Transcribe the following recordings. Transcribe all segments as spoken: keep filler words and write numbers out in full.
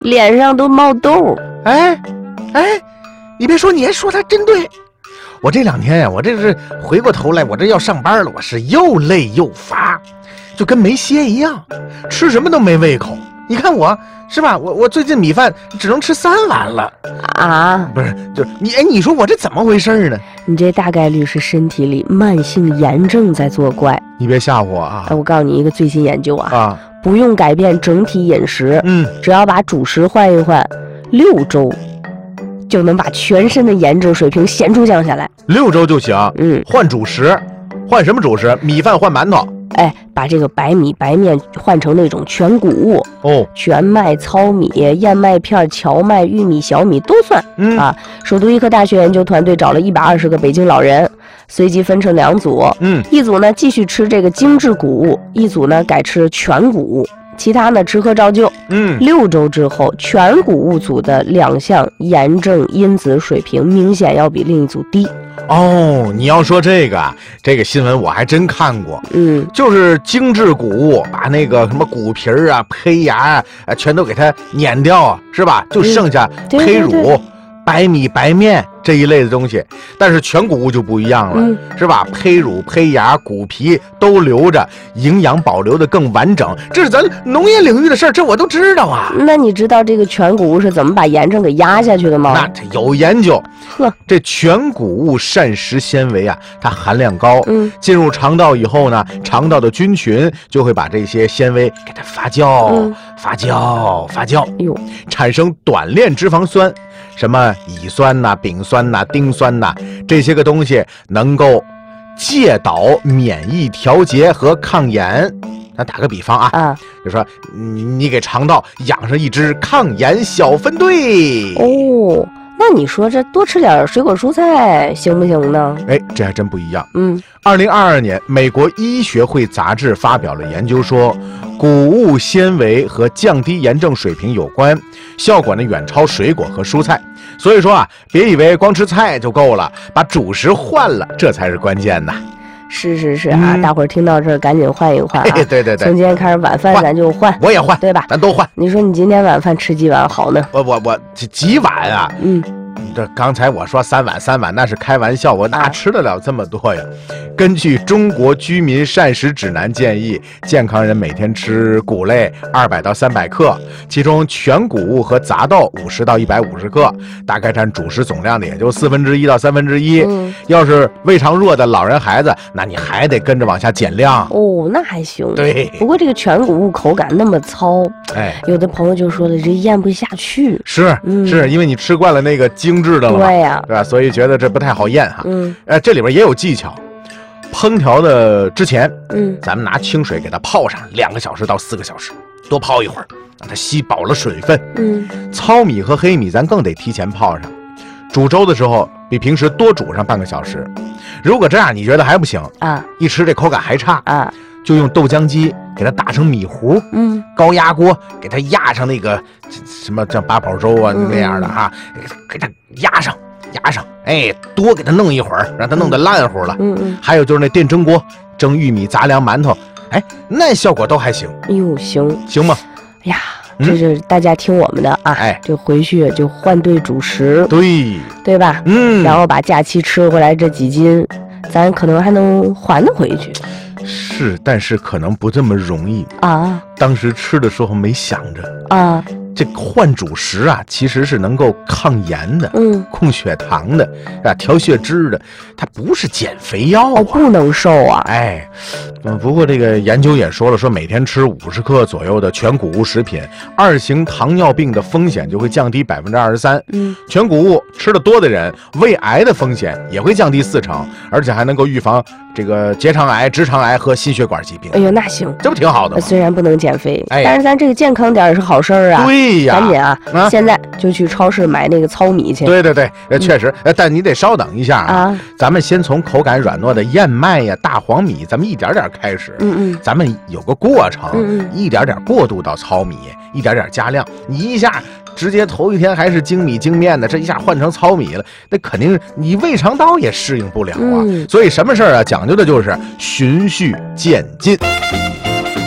脸上都冒痘。 哎哎，你别说，你还说他真对。我这两天呀、啊，我这是回过头来，我这要上班了，我是又累又乏，就跟没歇一样，吃什么都没胃口。你看我是吧？我我最近米饭只能吃三碗了啊！ 不是，就你哎，你说我这怎么回事呢？ 你这大概率是身体里慢性炎症在作怪。 你别吓唬我啊！ 我告诉你一个最新研究啊， 啊， 不用改变整体饮食， 嗯， 只要把主食换一换，六周就能把全身的炎症水平显著降下来。 六周就行。 嗯， 换主食，换什么主食？米饭换馒头。 哎，把这个白米白面换成那种全谷物哦， 全麦、糙米、燕麦片、荞麦、玉米、小米都算。 嗯啊，首都医科大学研究团队找了一百二十个北京老人，随机分成两组。 嗯， 一组呢继续吃这个精致谷物，一组呢改吃全谷物，其他呢吃喝照旧。 嗯， 六周之后，全谷物组的两项炎症因子水平明显要比另一组低。 哦，你要说这个这个新闻我还真看过。 嗯， 就是精致谷物，把那个什么谷皮儿啊、胚芽啊，全都给它碾掉啊，是吧？就剩下胚乳、嗯、对对对白米、白面这一类的东西。但是全谷物就不一样了，嗯、是吧？胚乳、胚芽、谷皮都留着，营养保留的更完整。这是咱农业领域的事儿，这我都知道啊。 那你知道这个全谷物是怎么把炎症给压下去的吗？ 那这有研究。 呵， 这全谷物膳食纤维啊，它含量高，嗯，进入肠道以后呢，肠道的菌群就会把这些纤维给它发酵、嗯、发酵、发酵， 哟， 产生短链脂肪酸，什么乙酸呐、啊、丙酸呐、啊、丁酸呐、啊，这些个东西能够介导免疫调节和抗炎。咱打个比方啊，啊就说你你给肠道养上一支抗炎小分队哦。那你说这多吃点水果蔬菜行不行呢？ 哎，这还真不一样。 嗯， 二零二二年，美国医学会杂志发表了研究说，谷物纤维和降低炎症水平有关，效果呢远超水果和蔬菜。所以说啊，别以为光吃菜就够了，把主食换了，这才是关键呐。 是是是啊，嗯、大伙儿听到这儿赶紧换一换啊！ 对对对， 从今天开始晚饭咱就换， 我也换， 对吧？ 咱都换。 你说你今天晚饭吃几碗好呢？ 我我我几碗啊？ 嗯。 这刚才我说三碗三碗那是开玩笑，我哪吃得了这么多呀？根据中国居民膳食指南建议，健康人每天吃谷类二百到三百克，其中全谷物和杂豆五十到一百五十克，大概占主食总量的也就四分之一到三分之一。 嗯， 要是胃肠弱的老人孩子，那你还得跟着往下减量。 哦，那还行。 对， 不过这个全谷物口感那么糙， 哎， 有的朋友就说了，这咽不下去。 是，嗯、是因为你吃惯了那个精致的了嘛， 对呀、啊， 对吧？所以觉得这不太好咽哈。 嗯， 呃，这里边也有技巧。烹调的之前， 嗯， 咱们拿清水给它泡上两个小时到四个小时，多泡一会儿，让它吸饱了水分。 嗯， 糙米和黑米咱更得提前泡上。煮粥的时候比平时多煮上半个小时。如果这样你觉得还不行啊， 一吃这口感还差啊， 就用豆浆机给它打成米糊， 嗯， 高压锅给它压上那个什么叫八宝粥啊、嗯、那样的哈，给它压上。压上，哎，多给它弄一会儿，让它弄得烂乎了。 嗯嗯。 还有就是那电蒸锅蒸玉米、杂粮、馒头，哎，那效果都还行。 哎呦，行行吗？ 哎呀，这是大家听我们的啊， 哎， 就回去就换对主食， 对对吧？ 嗯， 然后把假期吃回来这几斤，咱可能还能还得回去。 是，但是可能不这么容易啊。 当时吃的时候没想着啊。 这换主食啊，其实是能够抗炎的， 嗯， 控血糖的，啊，调血脂的，它不是减肥药啊， 哦，不能瘦啊。 哎，嗯，不过这个研究也说了，说每天吃五十克左右的全谷物食品，二型糖尿病的风险就会降低百分之二十三。 嗯， 全谷物吃的多的人，胃癌的风险也会降低四成，而且还能够预防这个结肠癌、直肠癌和心血管疾病。 哎呦，那行， 这不挺好的吗？ 虽然不能减肥， 哎， 但是咱这个健康点也是好事儿啊。 对呀， 赶紧啊， 啊现在就去超市买那个糙米去。 对对对，呃，确实，呃，但你得稍等一下啊。 啊， 咱们先从口感软糯的燕麦呀、大黄米，咱们一点点开始。 嗯嗯， 咱们有个过程， 嗯嗯， 一点点过渡到糙米，一点点加量。你一下直接头一天还是精米精面的，这一下换成糙米了，那肯定你胃肠道也适应不了啊。 嗯， 所以什么事儿啊，讲究的就是循序渐进。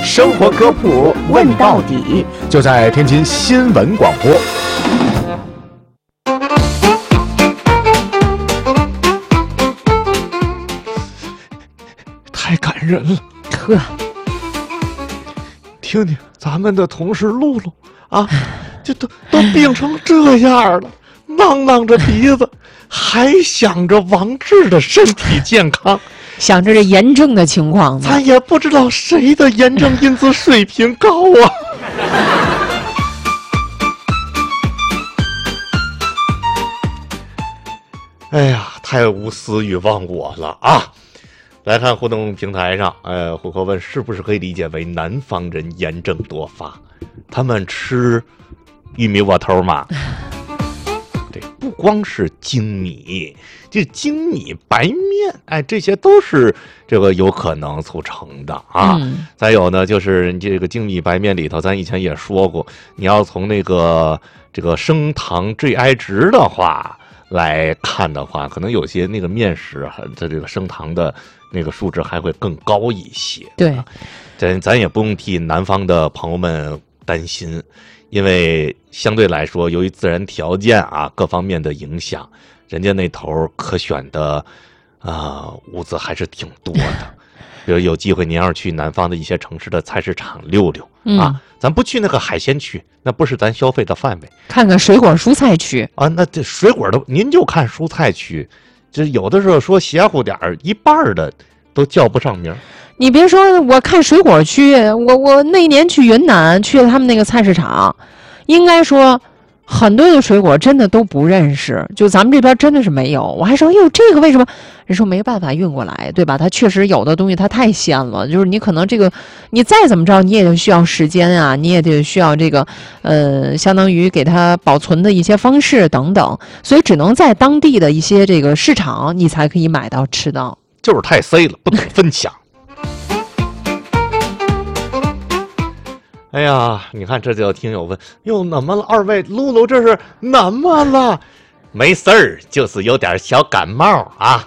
生活科普问到底，就在天津新闻广播。 太感人了， 呵， 听听咱们的同事露露啊，这都都病成这样了，囔囔着鼻子，还想着王志的身体健康， 想着这炎症的情况呢， 咱也不知道谁的炎症因子水平高啊。哎呀，太无私与忘我了啊！来看互动平台上，呃，虎口问是不是可以理解为南方人炎症多发？他们吃玉米窝头吗？对，不光是精米，这精米白面，哎，这些都是这个有可能促成的啊。嗯、再有呢，就是这个精米白面里头，咱以前也说过，你要从那个这个升糖 G I 值的话来看的话，可能有些那个面食它这个升糖的那个数值还会更高一些。 对， 咱咱也不用替南方的朋友们担心，因为相对来说，由于自然条件啊各方面的影响，人家那头可选的啊、呃、屋子还是挺多的。比如有机会您要是去南方的一些城市的菜市场溜溜、嗯、啊，咱不去那个海鲜区，那不是咱消费的范围。 看看水果蔬菜区啊，那这水果的您就看蔬菜区，这有的时候说邪乎点儿，一半的都叫不上名。 你别说，我看水果区，我我那年去云南去了他们那个菜市场，应该说很多的水果真的都不认识，就咱们这边真的是没有。我还说，哎呦，这个为什么？人说没办法运过来，对吧？它确实有的东西它太鲜了，就是你可能这个你再怎么着，你也得需要时间啊，你也得需要这个呃，相当于给它保存的一些方式等等，所以只能在当地的一些这个市场，你才可以买到吃到。 就是太塞了，不懂分享。哎呀，你看这就听友问，哟，怎么了？二位，露露这是怎么了？没事儿，就是有点小感冒啊。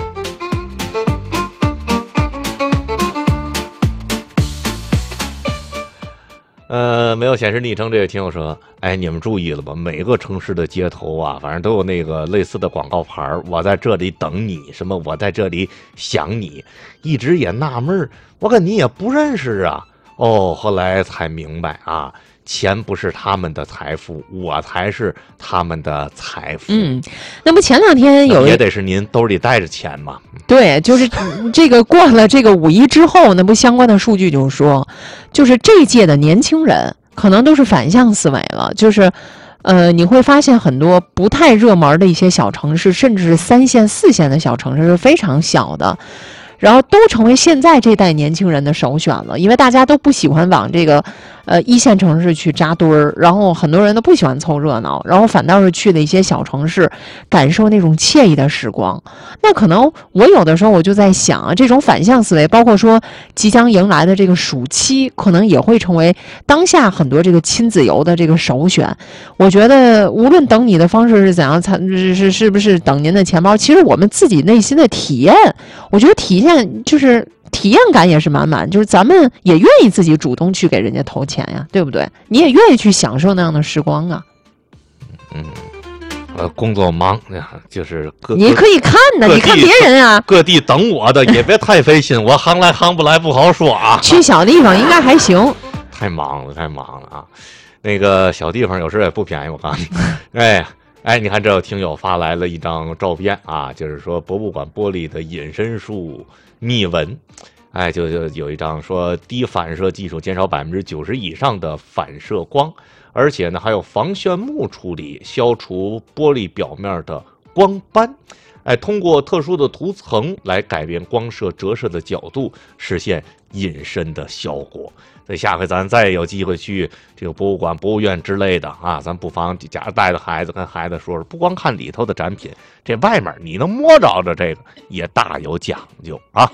呃，没有显示昵称，这位听友说，哎，你们注意了吧？每个城市的街头啊，反正都有那个类似的广告牌，我在这里等你，什么我在这里想你，一直也纳闷，我跟你也不认识啊。哦，后来才明白啊，钱不是他们的财富，我才是他们的财富。 嗯，那么前两天有也得是您兜里带着钱嘛。 对，就是这个过了这个五一之后，那不相关的数据就是说，就是这届的年轻人可能都是反向思维了，就是呃，你会发现很多不太热门的一些小城市，甚至是三线、四线的小城市是非常小的。然后都成为现在这代年轻人的首选了，因为大家都不喜欢往这个呃一线城市去扎堆儿，然后很多人都不喜欢凑热闹，然后反倒是去了一些小城市，感受那种惬意的时光。那可能我有的时候我就在想啊，这种反向思维，包括说即将迎来的这个暑期，可能也会成为当下很多这个亲子游的这个首选。我觉得无论等你的方式是怎样，是是是不是等您的钱包，其实我们自己内心的体验，我觉得体验。就是体验感也是满满，就是咱们也愿意自己主动去给人家投钱呀，对不对？你也愿意去享受那样的时光啊。 嗯，呃，工作忙，就是各你可以看呢，你看别人啊， 各地等我的也别太费心，我行来行不来不好说啊。 去小地方应该还行。 太忙了，太忙了啊！那个小地方有时候也不便宜，我告诉你，哎。哎，你看这有听友发来了一张照片啊，就是说博物馆玻璃的隐身术密文，哎，就就有一张说低反射技术减少百分之九十以上的反射光，而且呢还有防眩目处理，消除玻璃表面的光斑，哎，通过特殊的涂层来改变光射折射的角度，实现隐身的效果。所以下回咱再有机会去这个博物馆、博物院之类的啊，咱不妨假如带着孩子跟孩子说说，不光看里头的展品，这外面你能摸着的这个也大有讲究啊。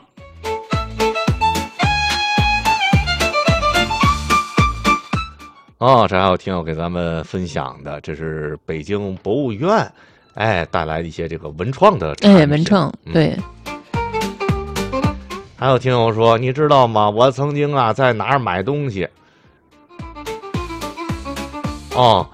哦，这还有听友给咱们分享的，这是北京博物院，哎，带来的一些这个文创的产品， 哎，文创，对。 嗯还有听友说，你知道吗？我曾经啊在哪儿买东西，哦，